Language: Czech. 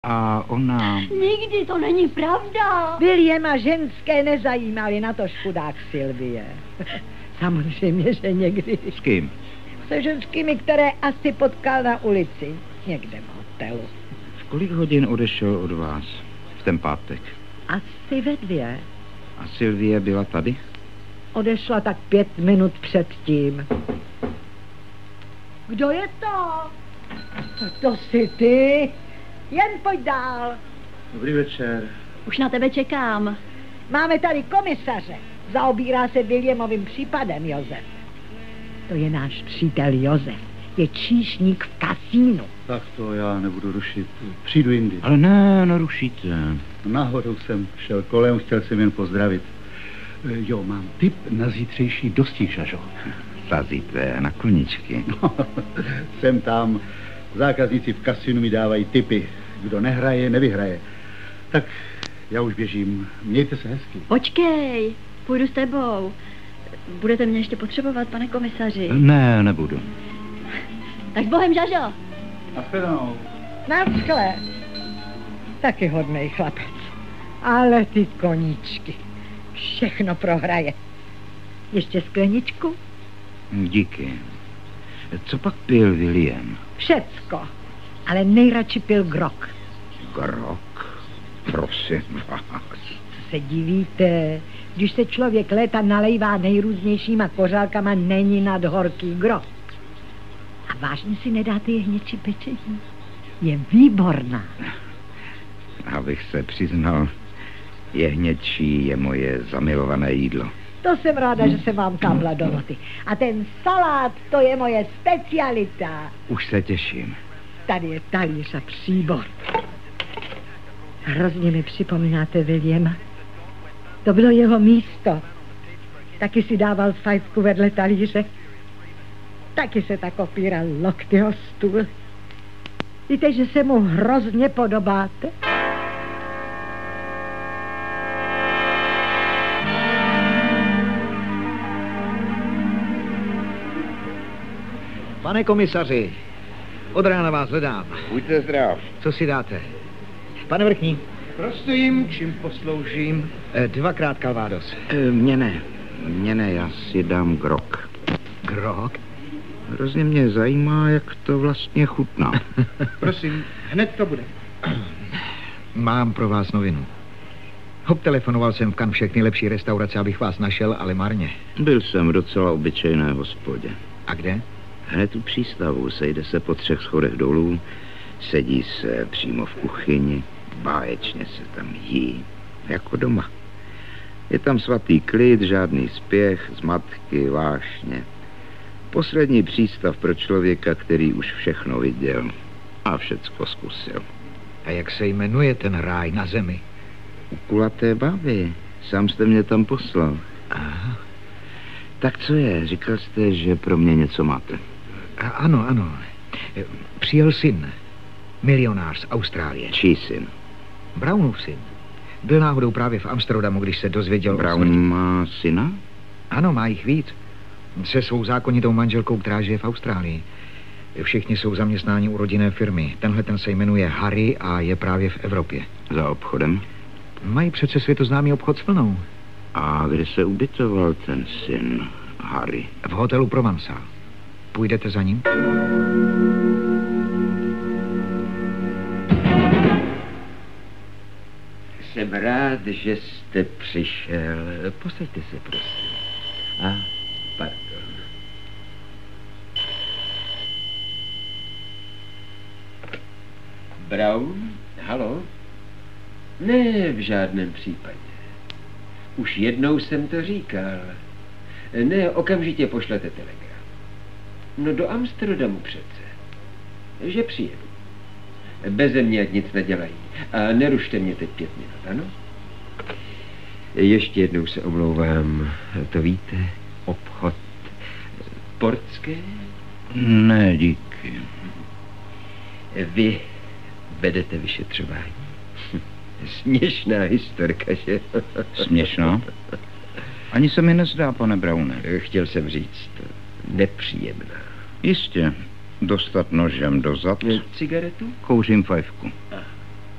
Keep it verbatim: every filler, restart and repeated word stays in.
A ona... Nikdy to není pravda. Williama ženské nezajímaly, na to škudák Sylvie. Samozřejmě, že někdy. S kým? Se ženskými, které asi potkal na ulici. Někde v hotelu. V kolik hodin odešel od vás v ten pátek? Asi ve dvě. A Sylvie byla tady? Odešla tak pět minut předtím. Kdo je to? To jsi ty. Jen pojď dál. Dobrý večer. Už na tebe čekám. Máme tady komisaře. Zaobírá se Williamovým případem, Josef. To je náš přítel Josef. Je číšník v kasínu. Tak to já nebudu rušit. Přijdu jindy. Ale ne, nerušíte. Náhodou jsem šel kolem, chtěl jsem jen pozdravit. Jo, mám tip na zítřejší dostih, Žažo. Sazíte na koničky. No, jsem tam. Zákazníci v kasinu mi dávají tipy. Kdo nehraje, nevyhraje. Tak já už běžím. Mějte se hezky. Počkej, půjdu s tebou. Budete mě ještě potřebovat, pane komisaři? Ne, nebudu. Tak s Bohem, Žažo. Nashledanou. Naschle. Taky hodnej chlapec. Ale ty koníčky. Všechno prohraje. Ještě skleničku? Díky. Co pak pil William? Všecko. Ale nejradši pil grog. Grog? Prosím vás. Co se divíte? Když se člověk léta nalejvá nejrůznějšíma kořálkama, není nad horký grog. A vážně si nedáte jehněčí pečení? Je výborná. Abych se přiznal, jehněčí je moje zamilované jídlo. To jsem ráda, že se vám kápla do noty. A ten salát, to je moje specialita. Už se těším. Tady je talíř a příbor. Hrozně mi připomínáte Williama. To bylo jeho místo. Taky si dával fajfku vedle talíře. Taky se tak opíral lokty o stůl. Víte, že se mu hrozně podobáte? Pane komisaři, od rána vás hledám. Buďte zdrav. Co si dáte? Pane Vrchní. Prosím, čím posloužím? Eh, dvakrát Calvados. E, mně ne. Mně ne, já si dám grog. Grog? Hrozně mě zajímá, jak to vlastně chutná. Prosím, hned to bude. Mám pro vás novinu. Obtelefonoval jsem v Cannes všechny lepší restaurace, abych vás našel, ale marně. Byl jsem v docela obyčejné hospodě. A kde? Hned u přístavu, sejde se po třech schodech dolů, sedí se přímo v kuchyni, báječně se tam jí, jako doma. Je tam svatý klid, žádný spěch, zmatky, vášně. Poslední přístav pro člověka, který už všechno viděl a všecko zkusil. A jak se jmenuje ten ráj na zemi? U kulaté bavy. Sám jste mě tam poslal. Aha. Tak co je? Říkal jste, že pro mě něco máte. A, ano, ano. Přijel syn. Milionář z Austrálie. Čí syn? Brownův syn. Byl náhodou právě v Amsterdamu, když se dozvěděl Brown o smrti. má syna? Ano, má jich víc. Se svou zákonitou manželkou, která žije v Austrálii. Všichni jsou zaměstnáni u rodinné firmy. Tenhle ten se jmenuje Harry a je právě v Evropě. Za obchodem? Mají přece světoznámý obchod s vlnou. A kde se ubytoval ten syn Harry? V hotelu Provençal. Půjdete za ním? Jsem rád, že jste přišel. Posaďte se, prosím. A, pardon. Brown? Halo? Ne, v žádném případě. Už jednou jsem to říkal. Ne, okamžitě pošlete telegram. No do Amsterdamu přece. Že přijedu. Beze mě ať nic nedělají. A nerušte mě teď pět minut, ano? Ještě jednou se omlouvám. To víte? Obchod portské? Ne, díky. Vy vedete vyšetřování. Směšná historka, že? Směšná? Ani se mi nezdá, pane Browne. Chtěl jsem říct, nepříjemná. Jistě. Dostat nožem do zad. Cigaretu? Kouřím fajfku. Aha.